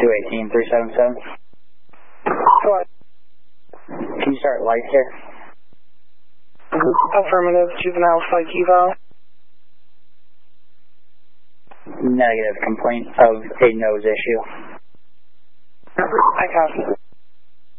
218-377. What? Can you start light here? Affirmative, juvenile psych eval. Negative, complaint of a nose issue. I copy.